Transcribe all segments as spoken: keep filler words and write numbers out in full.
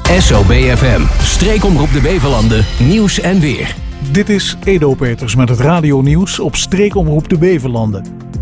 S O B F M, streekomroep de Bevelanden, nieuws en weer. Dit is Edo Peters met het radionieuws op streekomroep de Bevelanden.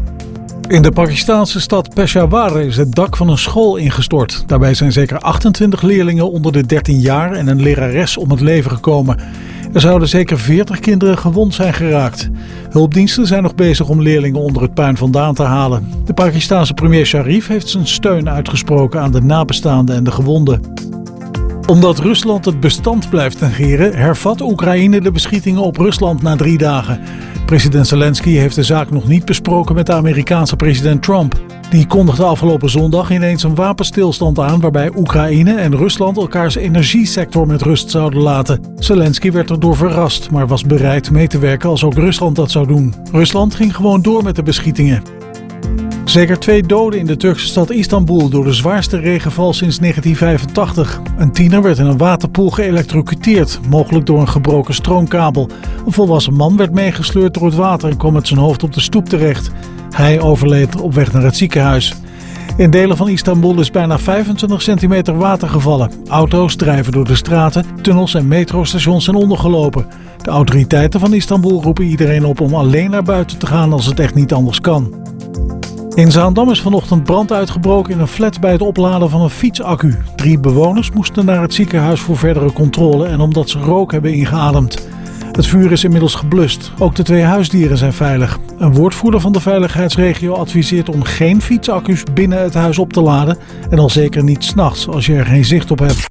In de Pakistaanse stad Peshawar is het dak van een school ingestort. Daarbij zijn zeker achtentwintig leerlingen onder de dertien jaar en een lerares om het leven gekomen. Er zouden zeker veertig kinderen gewond zijn geraakt. Hulpdiensten zijn nog bezig om leerlingen onder het puin vandaan te halen. De Pakistaanse premier Sharif heeft zijn steun uitgesproken aan de nabestaanden en de gewonden. Omdat Rusland het bestand blijft negeren, hervat Oekraïne de beschietingen op Rusland na drie dagen. President Zelensky heeft de zaak nog niet besproken met de Amerikaanse president Trump. Die kondigde afgelopen zondag ineens een wapenstilstand aan waarbij Oekraïne en Rusland elkaars energiesector met rust zouden laten. Zelensky werd erdoor verrast, maar was bereid mee te werken als ook Rusland dat zou doen. Rusland ging gewoon door met de beschietingen. Zeker twee doden in de Turkse stad Istanbul door de zwaarste regenval sinds negentien vijfentachtig. Een tiener werd in een waterpoel geëlektrocuteerd, mogelijk door een gebroken stroomkabel. Een volwassen man werd meegesleurd door het water en kwam met zijn hoofd op de stoep terecht. Hij overleed op weg naar het ziekenhuis. In delen van Istanbul is bijna vijfentwintig centimeter water gevallen. Auto's drijven door de straten, tunnels en metrostations zijn ondergelopen. De autoriteiten van Istanbul roepen iedereen op om alleen naar buiten te gaan als het echt niet anders kan. In Zaandam is vanochtend brand uitgebroken in een flat bij het opladen van een fietsaccu. Drie bewoners moesten naar het ziekenhuis voor verdere controle en omdat ze rook hebben ingeademd. Het vuur is inmiddels geblust. Ook de twee huisdieren zijn veilig. Een woordvoerder van de veiligheidsregio adviseert om geen fietsaccu's binnen het huis op te laden en al zeker niet 's nachts als je er geen zicht op hebt.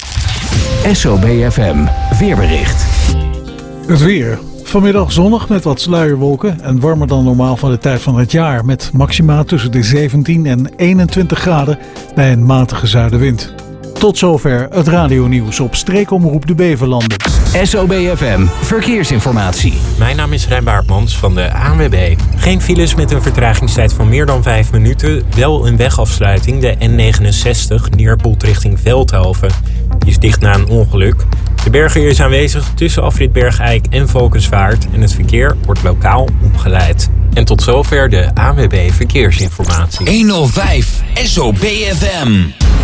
S O B F M, weerbericht. Het weer. Vanmiddag zonnig met wat sluierwolken en warmer dan normaal van de tijd van het jaar. Met maxima tussen de zeventien en eenentwintig graden bij een matige zuidenwind. Tot zover het radionieuws op streekomroep de Bevelanden. S O B F M, verkeersinformatie. Mijn naam is Rijn Baartmans van de A N W B. Geen files met een vertragingstijd van meer dan vijf minuten. Wel een wegafsluiting, de N negenenzestig, Neerpoelt richting Veldhoven. Die is dicht na een ongeluk. De berger is aanwezig tussen afrit Bergijk en Valkenswaard en het verkeer wordt lokaal omgeleid. En tot zover de A N W B Verkeersinformatie. honderdvijf S O B F M.